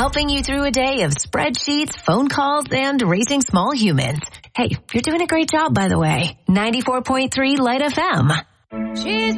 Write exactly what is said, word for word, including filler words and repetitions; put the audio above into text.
helping you through a day of spreadsheets, phone calls, and raising small humans. Hey, you're doing a great job, by the way. ninety-four point three Light F M. She's